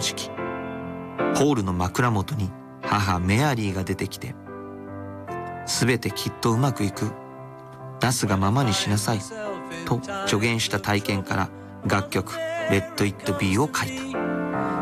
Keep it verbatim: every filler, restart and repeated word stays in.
じき、ポールの枕元に母メアリーが出てきて、すべてきっとうまくいく、なすがままにしなさいと助言した体験から楽曲レッド・イット・ビーを書いた。